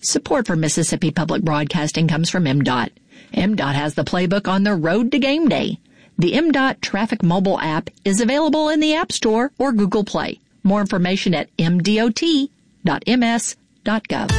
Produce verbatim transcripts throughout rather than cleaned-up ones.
Support for Mississippi Public Broadcasting comes from M DOT. M DOT has the playbook on the road to game day. The M DOT Traffic mobile app is available in the App Store or Google Play. More information at m d o t dot m s dot gov.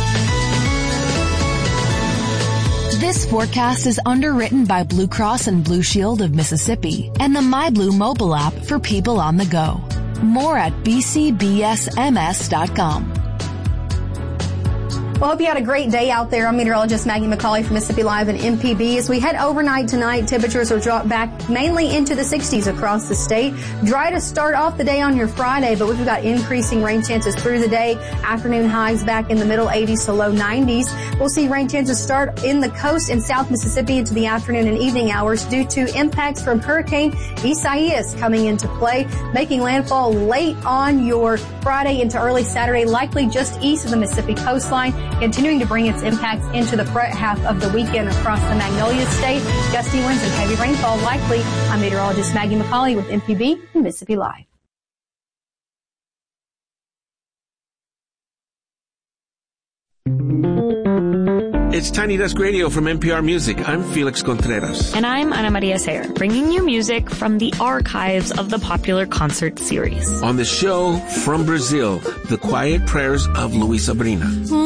This forecast is underwritten by Blue Cross and Blue Shield of Mississippi and the MyBlue mobile app for people on the go. More at b c b s m s dot com. Well, I hope you had a great day out there. I'm meteorologist Maggie McCauley from Mississippi Live and M P B. As we head overnight tonight, temperatures will drop back mainly into the sixties across the state. Dry to start off the day on your Friday, but we've got increasing rain chances through the day. Afternoon highs back in the middle eighties to low nineties. We'll see rain chances start in the coast in South Mississippi into the afternoon and evening hours due to impacts from Hurricane Isaias coming into play, making landfall late on your Friday into early Saturday, likely just east of the Mississippi coastline, continuing to bring its impacts into the front half of the weekend across the Magnolia State. Gusty winds and heavy rainfall likely. I'm meteorologist Maggie McCauley with M P B and Mississippi Live. It's Tiny Desk Radio from N P R Music. I'm Felix Contreras. And I'm Ana Maria Sayer, bringing you music from the archives of the popular concert series. On the show, from Brazil, The Quiet Prayers of Luis Sabrina.